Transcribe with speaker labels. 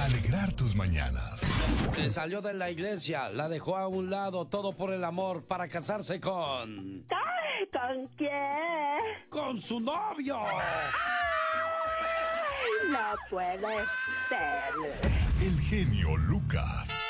Speaker 1: alegrar tus mañanas.
Speaker 2: Se salió de la iglesia, la dejó a un lado, todo por el amor, para casarse con...
Speaker 3: ¡Ay! ¿Con quién?
Speaker 2: ¡Con su novio!
Speaker 3: ¡Ay! No puede ser.
Speaker 1: El genio Lucas.